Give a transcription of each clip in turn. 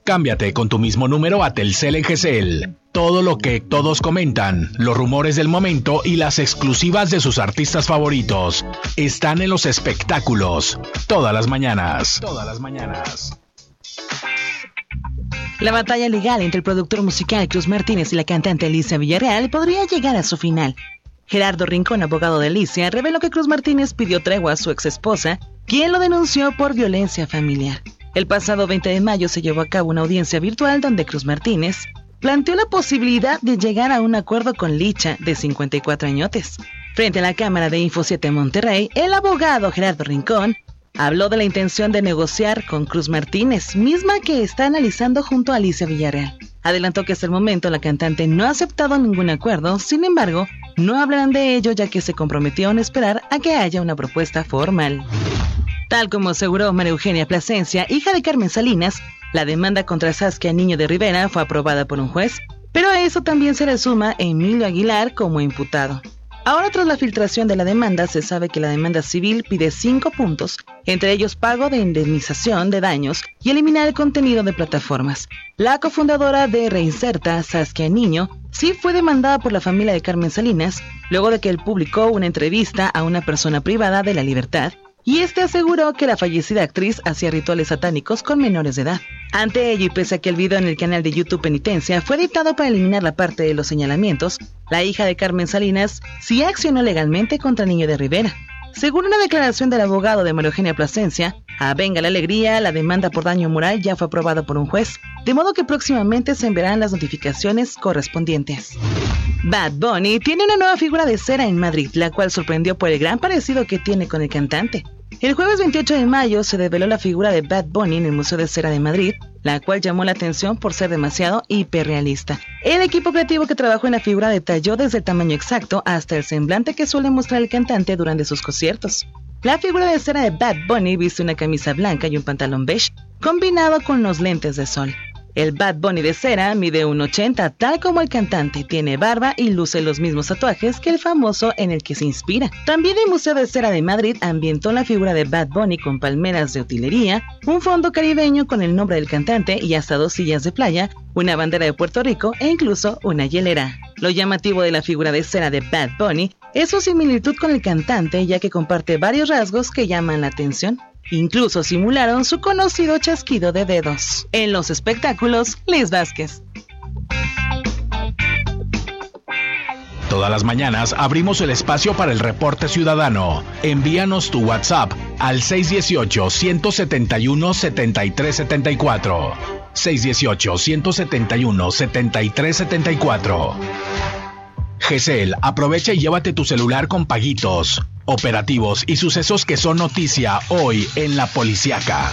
Cámbiate con tu mismo número a Telcel en GCL. Todo lo que todos comentan, los rumores del momento y las exclusivas de sus artistas favoritos están en los espectáculos. Todas las mañanas. La batalla legal entre el productor musical Cruz Martínez y la cantante Alicia Villarreal podría llegar a su final. Gerardo Rincón, abogado de Alicia, reveló que Cruz Martínez pidió tregua a su exesposa, quien lo denunció por violencia familiar. El pasado 20 de mayo se llevó a cabo una audiencia virtual donde Cruz Martínez planteó la posibilidad de llegar a un acuerdo con Licha, de 54 añotes. Frente a la cámara de Info 7 Monterrey, el abogado Gerardo Rincón habló de la intención de negociar con Cruz Martínez, misma que está analizando junto a Alicia Villarreal. Adelantó que hasta el momento la cantante no ha aceptado ningún acuerdo, sin embargo, no hablarán de ello ya que se comprometió a esperar a que haya una propuesta formal. Tal como aseguró María Eugenia Plasencia, hija de Carmen Salinas, la demanda contra Saskia Niño de Rivera fue aprobada por un juez, pero a eso también se le suma Emilio Aguilar como imputado. Ahora, tras la filtración de la demanda, se sabe que la demanda civil pide 5 puntos, entre ellos pago de indemnización de daños y eliminar el contenido de plataformas. La cofundadora de Reinserta, Saskia Niño, sí fue demandada por la familia de Carmen Salinas, luego de que él publicó una entrevista a una persona privada de la libertad, y aseguró que la fallecida actriz hacía rituales satánicos con menores de edad. Ante ello, y pese a que el video en el canal de YouTube Penitencia fue editado para eliminar la parte de los señalamientos, la hija de Carmen Salinas sí accionó legalmente contra Niño de Rivera. Según una declaración del abogado de María Eugenia Plasencia, a Venga la Alegría, la demanda por daño moral ya fue aprobada por un juez, de modo que próximamente se enviarán las notificaciones correspondientes. Bad Bunny tiene una nueva figura de cera en Madrid, la cual sorprendió por el gran parecido que tiene con el cantante. El jueves 28 de mayo se develó la figura de Bad Bunny en el Museo de Cera de Madrid, la cual llamó la atención por ser demasiado hiperrealista. El equipo creativo que trabajó en la figura detalló desde el tamaño exacto hasta el semblante que suele mostrar el cantante durante sus conciertos. La figura de cera de Bad Bunny viste una camisa blanca y un pantalón beige, combinado con los lentes de sol. El Bad Bunny de cera mide 1,80, tal como el cantante, tiene barba y luce los mismos tatuajes que el famoso en el que se inspira. También el Museo de Cera de Madrid ambientó la figura de Bad Bunny con palmeras de utilería, un fondo caribeño con el nombre del cantante y hasta 2 sillas de playa, una bandera de Puerto Rico e incluso una hielera. Lo llamativo de la figura de cera de Bad Bunny es su similitud con el cantante, ya que comparte varios rasgos que llaman la atención. Incluso simularon su conocido chasquido de dedos. En los espectáculos, Liz Vázquez. Todas las mañanas abrimos el espacio para el reporte ciudadano. Envíanos tu WhatsApp al 618-171-7374. 618-171-7374. GCL, aprovecha y llévate tu celular con paguitos, operativos y sucesos que son noticia hoy en La Policiaca.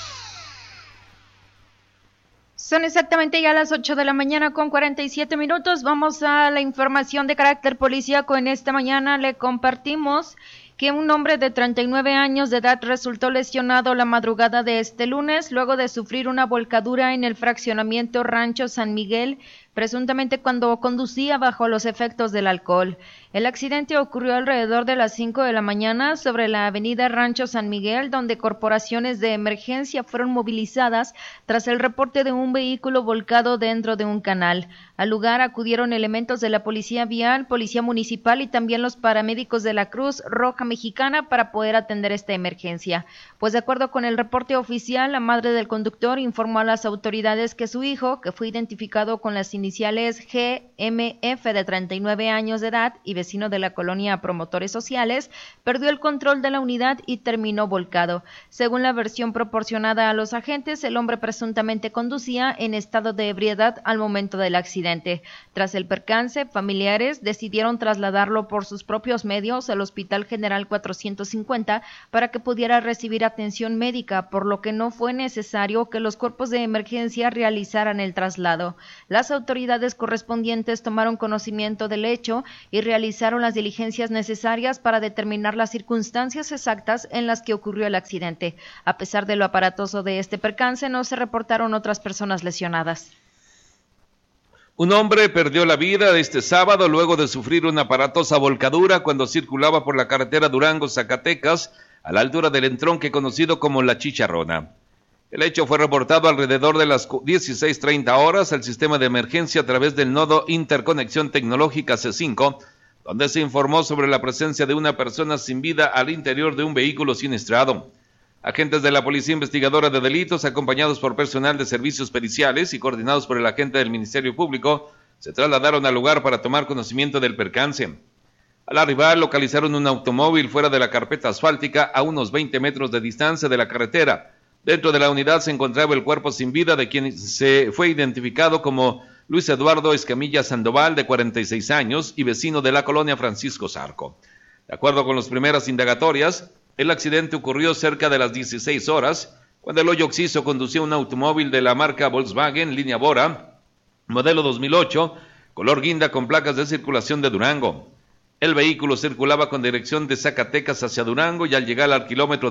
Son exactamente ya las 8 de la mañana con 47 minutos. Vamos a la información de carácter policíaco. En esta mañana le compartimos que un hombre de 39 años de edad resultó lesionado la madrugada de este lunes luego de sufrir una volcadura en el fraccionamiento Rancho San Miguel, presuntamente cuando conducía bajo los efectos del alcohol. El accidente ocurrió alrededor de las 5 de la mañana sobre la avenida Rancho San Miguel, donde corporaciones de emergencia fueron movilizadas tras el reporte de un vehículo volcado dentro de un canal. Al lugar acudieron elementos de la Policía Vial, Policía Municipal y también los paramédicos de la Cruz Roja Mexicana para poder atender esta emergencia. Pues de acuerdo con el reporte oficial, la madre del conductor informó a las autoridades que su hijo, que fue identificado con las iniciales GMF de 39 años de edad y vecino de la colonia Promotores Sociales, perdió el control de la unidad y terminó volcado. Según la versión proporcionada a los agentes, el hombre presuntamente conducía en estado de ebriedad al momento del accidente. Tras el percance, familiares decidieron trasladarlo por sus propios medios al Hospital General 450 para que pudiera recibir atención médica, por lo que no fue necesario que los cuerpos de emergencia realizaran el traslado. Las autoridades correspondientes tomaron conocimiento del hecho y realizaron las diligencias necesarias para determinar las circunstancias exactas en las que ocurrió el accidente. A pesar de lo aparatoso de este percance, no se reportaron otras personas lesionadas. Un hombre perdió la vida este sábado luego de sufrir una aparatosa volcadura cuando circulaba por la carretera Durango-Zacatecas a la altura del entronque conocido como La Chicharrona. El hecho fue reportado alrededor de las 16:30 horas al sistema de emergencia a través del nodo Interconexión Tecnológica C5, donde se informó sobre la presencia de una persona sin vida al interior de un vehículo siniestrado. Agentes de la Policía Investigadora de Delitos, acompañados por personal de servicios periciales y coordinados por el agente del Ministerio Público, se trasladaron al lugar para tomar conocimiento del percance. Al arribar, localizaron un automóvil fuera de la carpeta asfáltica a unos 20 metros de distancia de la carretera. Dentro de la unidad se encontraba el cuerpo sin vida de quien se fue identificado como Luis Eduardo Escamilla Sandoval, de 46 años y vecino de la colonia Francisco Zarco. De acuerdo con las primeras indagatorias, el accidente ocurrió cerca de las 16 horas, cuando el hoyo occiso conducía un automóvil de la marca Volkswagen, línea Bora, modelo 2008, color guinda con placas de circulación de Durango. El vehículo circulaba con dirección de Zacatecas hacia Durango y al llegar al kilómetro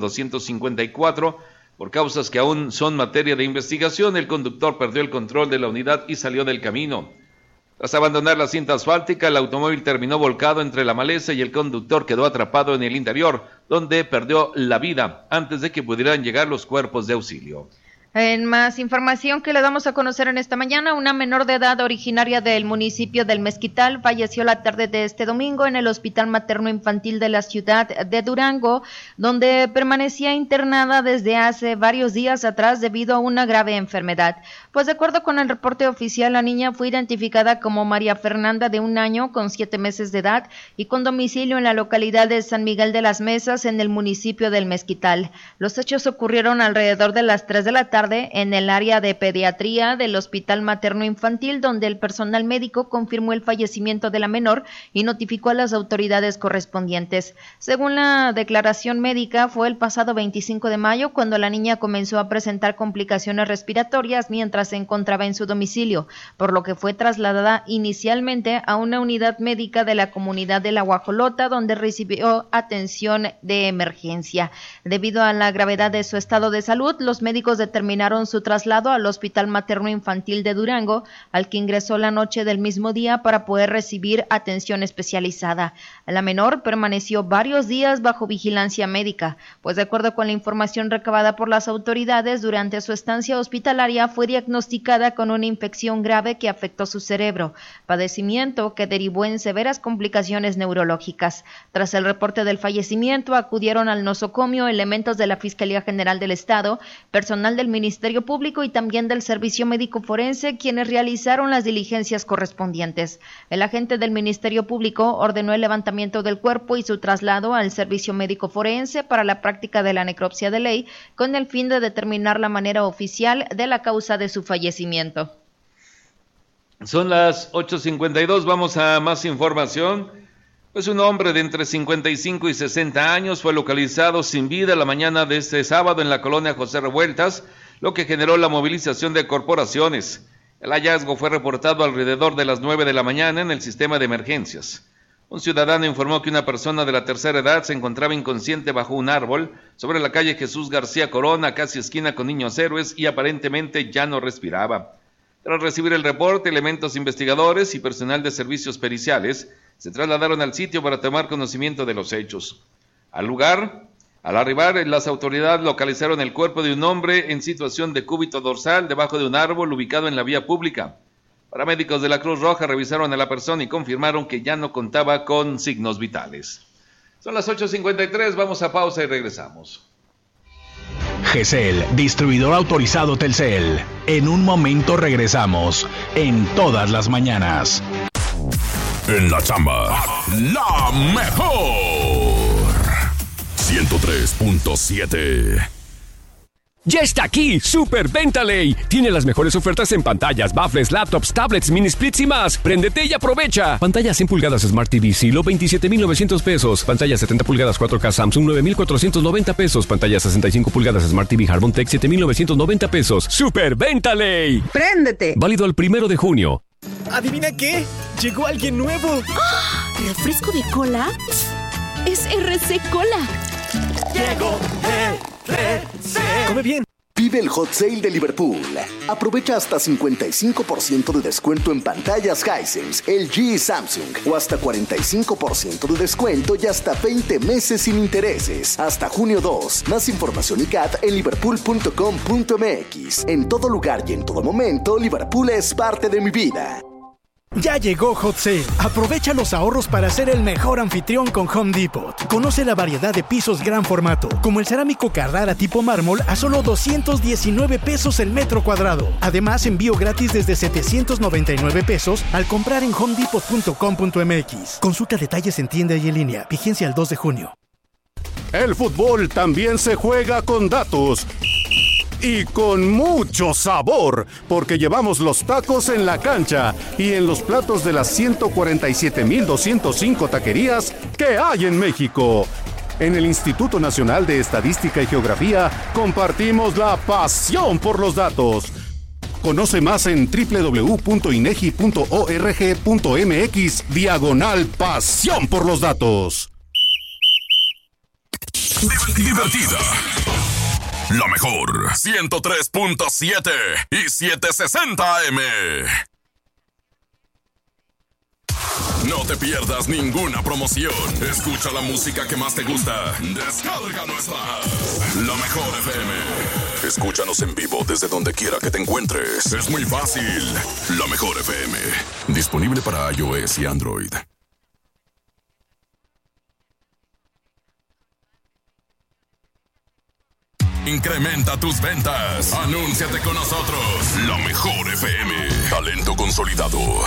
254, por causas que aún son materia de investigación, el conductor perdió el control de la unidad y salió del camino. Tras abandonar la cinta asfáltica, el automóvil terminó volcado entre la maleza y el conductor quedó atrapado en el interior, donde perdió la vida antes de que pudieran llegar los cuerpos de auxilio. En más información que le damos a conocer en esta mañana, una menor de edad originaria del municipio del Mezquital falleció la tarde de este domingo en el Hospital Materno Infantil de la ciudad de Durango, donde permanecía internada desde hace varios días atrás debido a una grave enfermedad. Pues de acuerdo con el reporte oficial, la niña fue identificada como María Fernanda, de 1 año con 7 meses de edad y con domicilio en la localidad de San Miguel de las Mesas, en el municipio del Mezquital. Los hechos ocurrieron alrededor de las 3 de la tarde en el área de pediatría del Hospital Materno Infantil, donde el personal médico confirmó el fallecimiento de la menor y notificó a las autoridades correspondientes. Según la declaración médica, fue el pasado 25 de mayo cuando la niña comenzó a presentar complicaciones respiratorias mientras se encontraba en su domicilio, por lo que fue trasladada inicialmente a una unidad médica de la comunidad de La Guajolota, donde recibió atención de emergencia. Debido a la gravedad de su estado de salud, los médicos determinaron su traslado al Hospital Materno Infantil de Durango, al que ingresó la noche del mismo día para poder recibir atención especializada. La menor permaneció varios días bajo vigilancia médica, pues de acuerdo con la información recabada por las autoridades, durante su estancia hospitalaria fue diagnosticada con una infección grave que afectó su cerebro, padecimiento que derivó en severas complicaciones neurológicas. Tras el reporte del fallecimiento, acudieron al nosocomio elementos de la Fiscalía General del Estado, personal del Ministerio Público y también del Servicio Médico Forense, quienes realizaron las diligencias correspondientes. El agente del Ministerio Público ordenó el levantamiento del cuerpo y su traslado al Servicio Médico Forense para la práctica de la necropsia de ley, con el fin de determinar la manera oficial de la causa de su fallecimiento. Son las 8:52, vamos a más información. Pues un hombre de entre 55 y 60 años fue localizado sin vida la mañana de este sábado en la colonia José Revueltas, lo que generó la movilización de corporaciones. El hallazgo fue reportado alrededor de las 9 de la mañana en el sistema de emergencias. Un ciudadano informó que una persona de la tercera edad se encontraba inconsciente bajo un árbol sobre la calle Jesús García Corona, casi esquina con Niños Héroes, y aparentemente ya no respiraba. Tras recibir el reporte, elementos investigadores y personal de servicios periciales se trasladaron al sitio para tomar conocimiento de los hechos. Al lugar, al arribar, las autoridades localizaron el cuerpo de un hombre en situación de cúbito dorsal debajo de un árbol ubicado en la vía pública. Paramédicos de la Cruz Roja revisaron a la persona y confirmaron que ya no contaba con signos vitales. Son las 8:53, vamos a pausa y regresamos. GESEL, distribuidor autorizado Telcel. En un momento regresamos, en todas las mañanas. En la chamba, la mejor 103.7. Ya está aquí, Super Venta Ley. Tiene las mejores ofertas en pantallas, baffles, laptops, tablets, mini splits y más. Préndete y aprovecha. Pantalla 100 pulgadas Smart TV Silo, 27,900 pesos. Pantalla 70 pulgadas 4K Samsung, 9,490 pesos. Pantalla 65 pulgadas Smart TV Harmon Tech, 7,990 pesos. Super Venta Ley. ¡Préndete! Válido el 1 de junio. ¿Adivina qué? Llegó alguien nuevo. ¡Oh! ¿Refresco de cola? Es RC Cola. Llegó RC. Come bien. Vive el Hot Sale de Liverpool. Aprovecha hasta 55% de descuento en pantallas Hisense, LG y Samsung. O hasta 45% de descuento y hasta 20 meses sin intereses. Hasta junio 2. Más información y CAT en liverpool.com.mx. En todo lugar y en todo momento, Liverpool es parte de mi vida. Ya llegó Hot Sale. Aprovecha los ahorros para ser el mejor anfitrión con Home Depot. Conoce la variedad de pisos gran formato, como el cerámico Carrara tipo mármol a solo 219 pesos el metro cuadrado. Además, envío gratis desde 799 pesos al comprar en homedepot.com.mx. Consulta detalles en tienda y en línea. Vigencia al 2 de junio. El fútbol también se juega con datos. Y con mucho sabor, porque llevamos los tacos en la cancha y en los platos de las 147,205 taquerías que hay en México. En el Instituto Nacional de Estadística y Geografía compartimos la pasión por los datos. Conoce más en www.inegi.org.mx/pasión por los datos. Divertida. La mejor, 103.7 y 760 AM. No te pierdas ninguna promoción. Escucha la música que más te gusta. Descarga nuestra app, La Mejor FM. Escúchanos en vivo desde donde quiera que te encuentres. Es muy fácil. La Mejor FM. Disponible para iOS y Android. Incrementa tus ventas. Anúnciate con nosotros. La Mejor FM. Talento consolidado.